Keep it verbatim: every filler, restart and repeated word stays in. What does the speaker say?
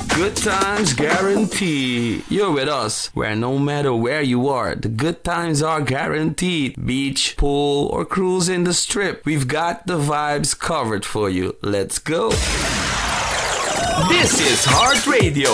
Good times guaranteed. You're with us, where no matter where you are, the good times are guaranteed. Beach, pool, or cruise in the strip, we've got the vibes covered for you. Let's go. This is Heart Radio.